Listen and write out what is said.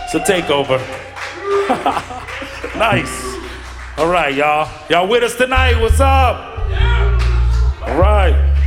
It's a takeover. Nice. All right, y'all. Y'all with us tonight? What's up? All right.